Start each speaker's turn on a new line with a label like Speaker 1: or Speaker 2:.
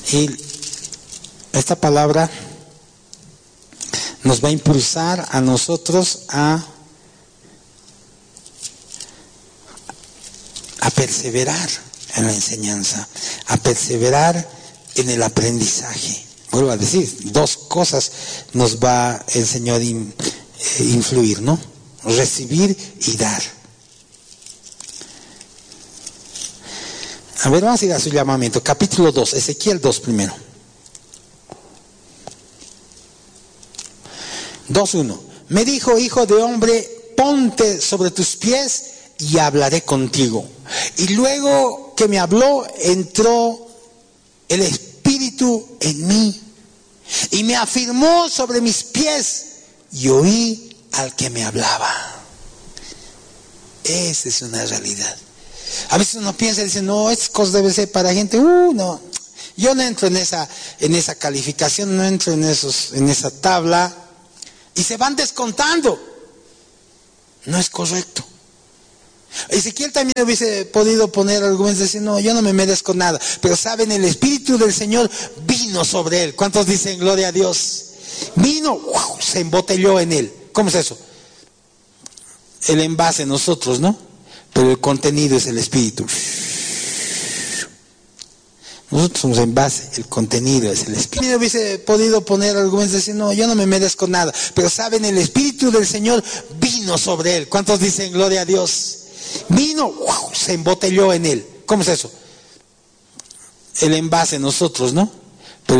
Speaker 1: Y esta palabra nos va a impulsar a nosotros a perseverar en la enseñanza, a perseverar en el aprendizaje. Vuelvo a decir, dos cosas nos va el Señor influir, ¿no? Recibir y dar. A ver, vamos a ir a su llamamiento. Capítulo 2, Ezequiel 2 primero. 2:1. Me dijo, hijo de hombre, ponte sobre tus pies y hablaré contigo. Y luego que me habló, entró el Espíritu en mí y me afirmó sobre mis pies y oí al que me hablaba. Esa es una realidad. A veces uno piensa y dice, no, estas cosas deben ser para gente, no. Yo no entro en esa calificación, no entro en esa tabla. Y se van descontando. No es correcto. Ezequiel también hubiese podido poner argumentos y decir, no, yo no me merezco nada. Pero saben, el Espíritu del Señor vino sobre él. ¿Cuántos dicen gloria a Dios? Vino, se embotelló en él. ¿Cómo es eso? El envase nosotros, ¿no? Pero el contenido es el Espíritu. Nosotros somos envase, el contenido es el Espíritu. Yo hubiese podido poner argumentos y decir, no, yo no me merezco nada. Pero saben, el Espíritu del Señor vino sobre él. ¿Cuántos dicen gloria a Dios? Vino, se embotelló en él. ¿Cómo es eso? El envase nosotros, ¿no?